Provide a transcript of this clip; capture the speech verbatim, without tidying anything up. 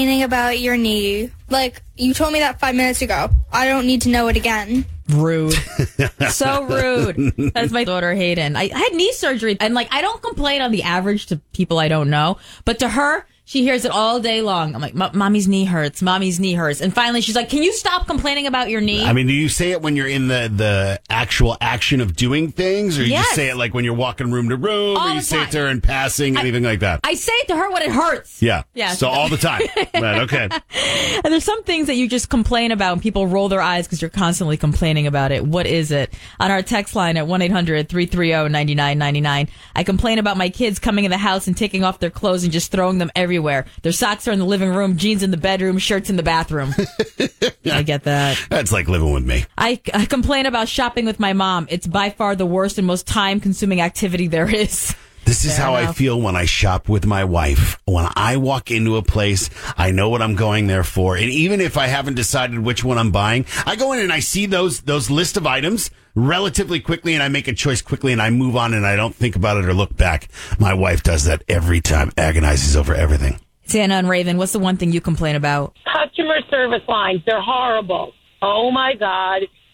Complaining about your knee. Like, you told me that five minutes ago. I don't need to know it again. Rude. So rude. That's my daughter, Hayden. I, I had knee surgery, and, like, I don't complain on the average to people I don't know, but to her, she hears it all day long. I'm like, mommy's knee hurts. Mommy's knee hurts. And finally, she's like, can you stop complaining about your knee? I mean, do you say it when you're in the, the actual action of doing things? Or you Yes. just say it like when you're walking room to room? All or you the say it time. to her in passing? I- anything like that? I say it to her when it hurts. Yeah. Yeah. So all the time. Right, okay. And there's some things that you just complain about and people roll their eyes because you're constantly complaining about it. What is it? On our text line at one eight hundred three three zero nine nine nine nine, I complain about my kids coming in the house and taking off their clothes and just throwing them everywhere. Their socks are in the living room, jeans in the bedroom, shirts in the bathroom. I get that. That's like living with me. I, I complain about shopping with my mom. It's by far the worst and most time-consuming activity there is. This is Fair how enough. I feel when I shop with my wife. When I walk into a place, I know what I'm going there for. And even if I haven't decided which one I'm buying, I go in and I see those those list of items relatively quickly, and I make a choice quickly, and I move on, and I don't think about it or look back. My wife does that every time, agonizes over everything. Santa and Raven, what's the one thing you complain about? Customer service lines, they're horrible. Oh, my God.